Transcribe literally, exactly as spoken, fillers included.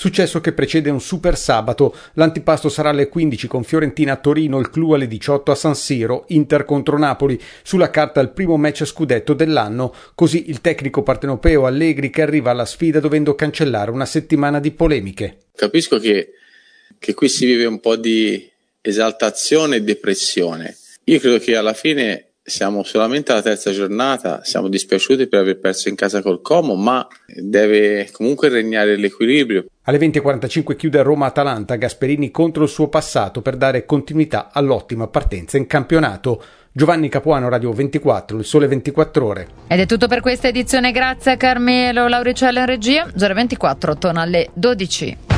Successo che precede un super sabato. L'antipasto sarà alle quindici con Fiorentina a Torino, il clou alle diciotto a San Siro, Inter contro Napoli. Sulla carta il primo match scudetto dell'anno. Così il tecnico partenopeo Allegri che arriva alla sfida dovendo cancellare una settimana di polemiche. Capisco che, che qui si vive un po' di esaltazione e depressione. Io credo che alla fine siamo solamente alla terza giornata, siamo dispiaciuti per aver perso in casa col Como, ma deve comunque regnare l'equilibrio. Alle venti e quarantacinque chiude Roma-Atalanta, Gasperini contro il suo passato per dare continuità all'ottima partenza in campionato. Giovanni Capuano, Radio ventiquattro, il Sole ventiquattro Ore. Ed è tutto per questa edizione, grazie a Carmelo Lauricella in regia. Zero ventiquattro torna alle dodici.